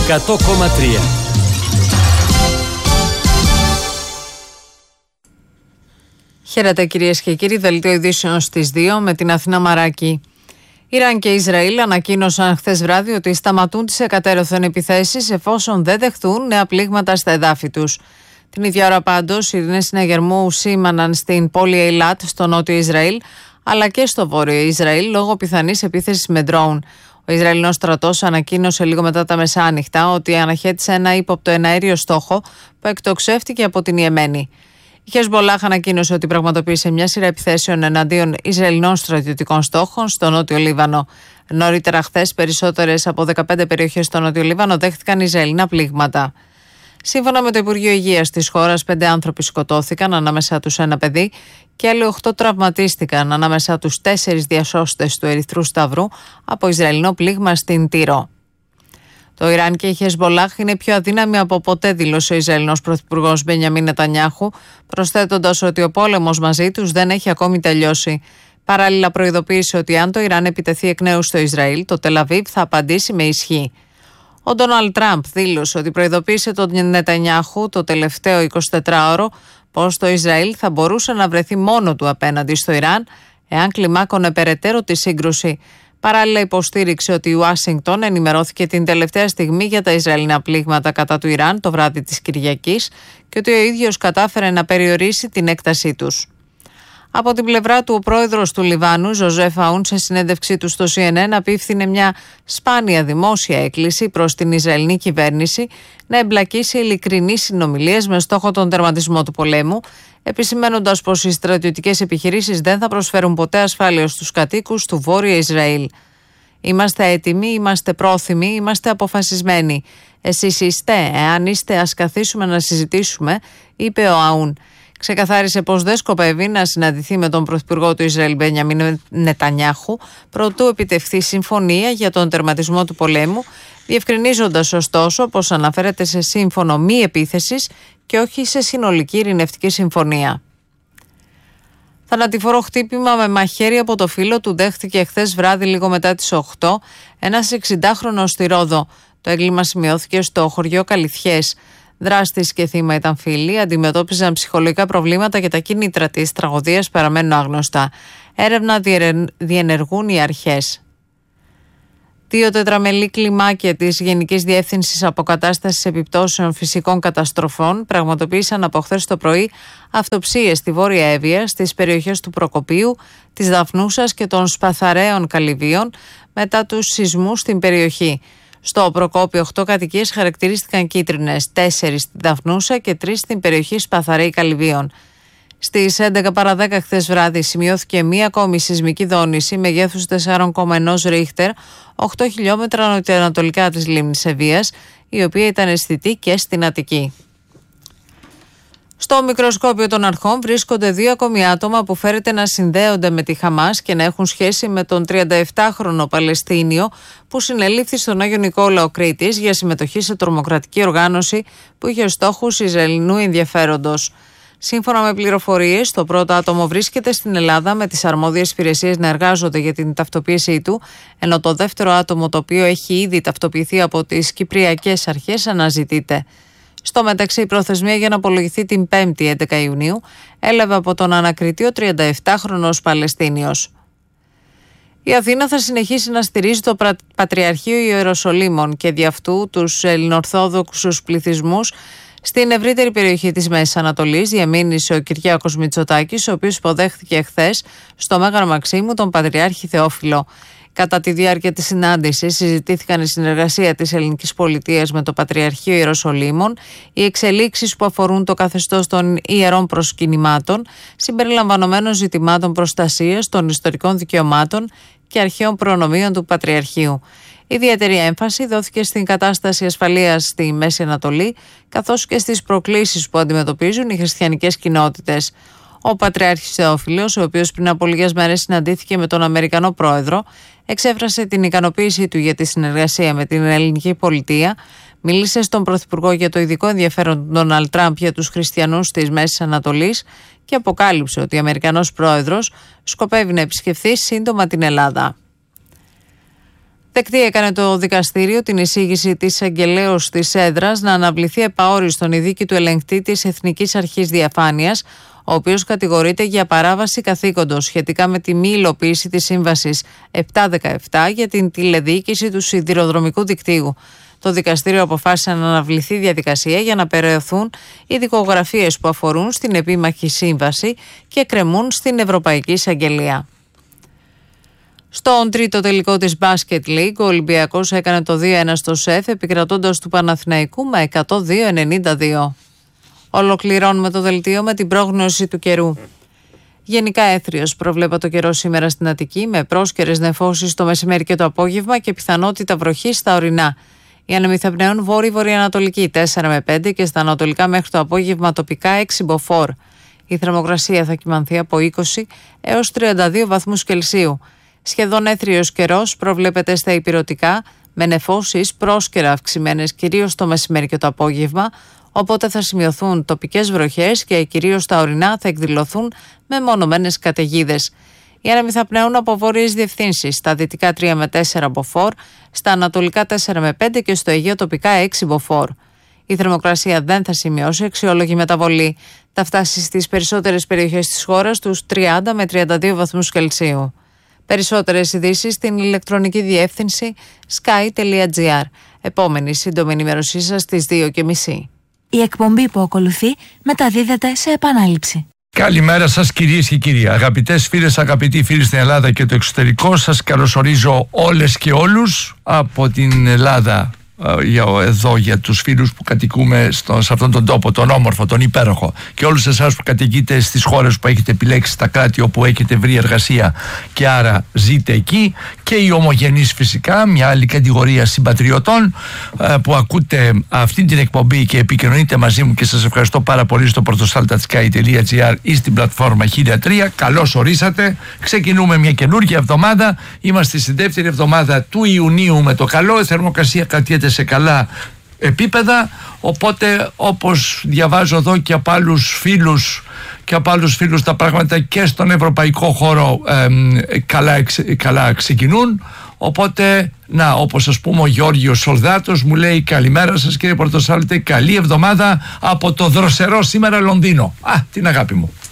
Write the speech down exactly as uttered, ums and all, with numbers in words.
εκατό κόμμα τρία. Χαίρετε κυρίες και κύριοι, δελτίο ειδήσεων στις δύο με την Αθηνά Μαράκη. Ιράν και Ισραήλ ανακοίνωσαν χθες βράδυ ότι σταματούν τις εκατέρωθεν επιθέσεις εφόσον δεν δεχτούν νέα πλήγματα στα εδάφη τους. Την ίδια ώρα πάντως, οι ειρηνές συναγερμού σήμαναν στην πόλη Ειλάτ στο νότιο Ισραήλ αλλά και στο βόρειο Ισραήλ λόγω πιθανής επίθεσης με ντρόουν. Ο Ισραηλινός στρατός ανακοίνωσε λίγο μετά τα μεσάνυχτα ότι αναχέτησε ένα ύποπτο εναέριο στόχο που εκτοξεύτηκε από την Ιεμένη. Η Χεσμπολάχ ανακοίνωσε ότι πραγματοποίησε μια σειρά επιθέσεων εναντίον Ισραηλινών στρατιωτικών στόχων στο νότιο Λίβανο. Νωρίτερα χθες, περισσότερες από δεκαπέντε περιοχές στο νότιο Λίβανο δέχτηκαν Ισραηλινά πλήγματα. Σύμφωνα με το Υπουργείο Υγείας της χώρας, πέντε άνθρωποι σκοτώθηκαν, ανάμεσά τους ένα παιδί, και άλλοι οχτώ τραυματίστηκαν, ανάμεσά τους τέσσερις διασώστες του Ερυθρού Σταυρού, από Ισραηλινό πλήγμα στην Τύρο. Το Ιράν και η Χεσμπολάχ είναι πιο αδύναμοι από ποτέ, δήλωσε ο Ισραηλινός Πρωθυπουργός Μπενιαμίν Νετανιάχου, προσθέτοντας ότι ο πόλεμος μαζί τους δεν έχει ακόμη τελειώσει. Παράλληλα, προειδοποίησε ότι αν το Ιράν επιτεθεί εκ νέου στο Ισραήλ, το Τελαβίβ θα απαντήσει με ισχύ. Ο Ντόναλντ Τραμπ δήλωσε ότι προειδοποίησε τον Νετανιάχου το τελευταίο εικοσιτετράωρο πως το Ισραήλ θα μπορούσε να βρεθεί μόνο του απέναντι στο Ιράν εάν κλιμάκωνε περαιτέρω τη σύγκρουση. Παράλληλα, υποστήριξε ότι η Ουάσιγκτον ενημερώθηκε την τελευταία στιγμή για τα Ισραηλινά πλήγματα κατά του Ιράν το βράδυ της Κυριακής και ότι ο ίδιος κατάφερε να περιορίσει την έκτασή τους. Από την πλευρά του, ο πρόεδρος του Λιβάνου, Ζωζέφ Αούν, σε συνέντευξή του στο Σι Εν Εν, απίφθινε μια σπάνια δημόσια έκκληση προς την Ισραηλινή κυβέρνηση να εμπλακεί σε ειλικρινείς συνομιλίες με στόχο τον τερματισμό του πολέμου, επισημαίνοντας πως οι στρατιωτικές επιχειρήσεις δεν θα προσφέρουν ποτέ ασφάλεια στους κατοίκους του Βόρειου Ισραήλ. Είμαστε έτοιμοι, είμαστε πρόθυμοι, είμαστε αποφασισμένοι. Εσείς είστε, εάν είστε, ας καθίσουμε να συζητήσουμε, είπε ο Αούν. Ξεκαθάρισε πως δεν σκοπεύει να συναντηθεί με τον Πρωθυπουργό του Ισραήλ Μπενιαμίν Νετανιάχου προτού επιτευχθεί συμφωνία για τον τερματισμό του πολέμου, διευκρινίζοντας ωστόσο πως αναφέρεται σε σύμφωνο μη επίθεσης και όχι σε συνολική ειρηνευτική συμφωνία. Θανατηφόρο χτύπημα με μαχαίρι από το φύλλο του δέχτηκε χθες βράδυ λίγο μετά τις οκτώ ένας εξηντάχρονος στη Ρόδο. Το έγκλημα σημειώθηκε στο χωριό Καλυθιές. Δράστης και θύμα ήταν φίλοι, αντιμετώπιζαν ψυχολογικά προβλήματα και τα κίνητρα της τραγωδίας παραμένουν άγνωστα. Έρευνα διενεργούν οι αρχές. Δύο τετραμελή κλιμάκια της Γενικής Διεύθυνσης Αποκατάστασης Επιπτώσεων Φυσικών Καταστροφών πραγματοποίησαν από χθες το πρωί αυτοψίες στη Βόρεια Εύβοια, στις περιοχές του Προκοπίου, της Δαφνούσας και των Σπαθαραίων Καλυβίων μετά τους σεισμούς στην περιοχή. Στο Προκόπιο, οκτώ κατοικίες χαρακτηρίστηκαν κίτρινες, τέσσερις στην Δαφνούσα και τρεις στην περιοχή Σπαθαραίοι Καλυβίων. Στις έντεκα παρά δέκα χθες βράδυ σημειώθηκε μία ακόμη σεισμική δόνηση μεγέθους τέσσερα κόμμα ένα Ρίχτερ, οκτώ χιλιόμετρα νοτιοανατολικά της λίμνης Ευβοίας, η οποία ήταν αισθητή και στην Αττική. Στο μικροσκόπιο των αρχών βρίσκονται δύο ακόμη άτομα που φέρεται να συνδέονται με τη Χαμάς και να έχουν σχέση με τον τριανταεπτάχρονο Παλαιστίνιο που συνελήφθη στον Άγιο Νικόλαο Κρήτης για συμμετοχή σε τρομοκρατική οργάνωση που είχε στόχους Ισραηλινού ενδιαφέροντος. Σύμφωνα με πληροφορίες, το πρώτο άτομο βρίσκεται στην Ελλάδα με τις αρμόδιες υπηρεσίες να εργάζονται για την ταυτοποίησή του, ενώ το δεύτερο άτομο, το οποίο έχει ήδη ταυτοποιηθεί από τις κυπριακές αρχές, αναζητείται. Στο μεταξύ, η προθεσμία για να απολογηθεί την πέμπτη έντεκα Ιουνίου έλαβε από τον ανακριτή ο τριανταεπτάχρονος Παλαιστίνιος. Η Αθήνα θα συνεχίσει να στηρίζει το Πατριαρχείο Ιεροσολύμων και δι' αυτού τους ελληνοορθόδοξους πληθυσμούς στην ευρύτερη περιοχή της Μέσης Ανατολής, διαμήνυσε ο Κυριάκος Μητσοτάκης, ο οποίος υποδέχθηκε χθες στο Μέγαρο Μαξίμου τον Πατριάρχη Θεόφιλο. Κατά τη διάρκεια της συνάντησης συζητήθηκαν η συνεργασία της ελληνικής πολιτείας με το Πατριαρχείο Ιεροσολύμων, οι εξελίξεις που αφορούν το καθεστώς των ιερών προσκυνημάτων, συμπεριλαμβανομένων ζητημάτων προστασίας των ιστορικών δικαιωμάτων και αρχαίων προνομίων του Πατριαρχείου. Ιδιαίτερη έμφαση δόθηκε στην κατάσταση ασφαλείας στη Μέση Ανατολή, καθώς και στις προκλήσεις που αντιμετωπίζουν οι χριστιανικές κοινότητες. Ο Πατριάρχης Θεόφιλος, ο οποίος πριν από λίγες μέρες συναντήθηκε με τον Αμερικανό πρόεδρο, εξέφρασε την ικανοποίησή του για τη συνεργασία με την ελληνική πολιτεία, μίλησε στον Πρωθυπουργό για το ειδικό ενδιαφέρον του Ντόναλντ Τραμπ για τους χριστιανούς της Μέσης Ανατολής και αποκάλυψε ότι ο Αμερικανός πρόεδρος σκοπεύει να επισκεφθεί σύντομα την Ελλάδα. Δεκτή έκανε το δικαστήριο την εισήγηση της εισαγγελέως της έδρας να αναβληθεί επαόριστον η δίκη του ελεγκτή της Εθνικής Αρχής Διαφάνειας, ο οποίος κατηγορείται για παράβαση καθήκοντος σχετικά με τη μη υλοποίηση της Σύμβασης επτακόσια δεκαεπτά για την τηλεδιοίκηση του σιδηροδρομικού δικτύου. Το δικαστήριο αποφάσισε να αναβληθεί η διαδικασία για να περαιωθούν οι δικογραφίες που αφορούν στην επίμαχη σύμβαση και κρεμούν στην Ευρωπαϊκή Εισαγγελία. Στον τρίτο τελικό της Basket League, ο Ολυμπιακός έκανε το δύο ένα στο ΣΕΦ, επικρατώντας του Παναθηναϊκού με εκατόν δύο ενενήντα δύο. Ολοκληρώνουμε το δελτίο με την πρόγνωση του καιρού. Γενικά έθριος προβλέπεται το καιρό σήμερα στην Αττική, με πρόσκαιρες νεφώσεις το μεσημέρι και το απόγευμα και πιθανότητα βροχής στα ορεινά. Οι άνεμοι θα πνέουν βόρειο-βορειοανατολική τέσσερα με πέντε και στα ανατολικά μέχρι το απόγευμα τοπικά έξι μποφόρ. Η θερμοκρασία θα κυμανθεί από είκοσι έως τριάντα δύο βαθμούς Κελσίου. Σχεδόν έθριος καιρός προβλέπεται στα ηπειρωτικά, με νεφώσεις πρόσκαιρα αυξημένες κυρίως το μεσημέρι και το απόγευμα, οπότε θα σημειωθούν τοπικές βροχές και κυρίως τα ορεινά θα εκδηλωθούν με μονομένες καταιγίδες. Οι άνεμοι θα πνέουν από βόρειες διευθύνσεις, στα δυτικά τρία με τέσσερα μποφόρ, στα ανατολικά τέσσερα με πέντε και στο Αιγαίο τοπικά έξι μποφόρ. Η θερμοκρασία δεν θα σημειώσει αξιόλογη μεταβολή. Θα φτάσει στις περισσότερες περιοχές της χώρας τους τριάντα με τριάντα δύο βαθμούς Κελσίου. Περισσότερες ειδήσεις στην ηλεκτρονική διεύθυνση sky τελεία gr. Επόμενη σύντομη ενημέρωσή σας στις δύο και μισή. Η εκπομπή που ακολουθεί μεταδίδεται σε επανάληψη. Καλημέρα σας κυρίες και κύριοι. Αγαπητές φίλες, αγαπητοί φίλοι στην Ελλάδα και το εξωτερικό, σας καλωσορίζω όλες και όλους από την Ελλάδα. Εδώ για τους φίλους που κατοικούμε στο, σε αυτόν τον τόπο, τον όμορφο, τον υπέροχο, και όλους εσάς που κατοικείτε στις χώρες που έχετε επιλέξει, στα κράτη όπου έχετε βρει εργασία και άρα ζείτε εκεί, και οι ομογενείς φυσικά, μια άλλη κατηγορία συμπατριωτών που ακούτε αυτή την εκπομπή και επικοινωνείτε μαζί μου, και σας ευχαριστώ πάρα πολύ στο portosaltatsky τελεία gr ή στην πλατφόρμα χίλια τρία. Καλώς ορίσατε. Ξεκινούμε μια καινούργια εβδομάδα. Είμαστε στη δεύτερη εβδομάδα του Ιουνίου με το καλό. Η θερμοκρασία κρατιέται σε καλά επίπεδα, οπότε όπως διαβάζω εδώ και από άλλους φίλους και από άλλους φίλους τα πράγματα και στον ευρωπαϊκό χώρο ε, καλά, καλά ξεκινούν. Οπότε, να, όπως ας πούμε ο Γιώργος Σολδάτος μου λέει καλημέρα σας κύριε Πορτοσάλτε, καλή εβδομάδα από το δροσερό σήμερα Λονδίνο. Α, την αγάπη μου.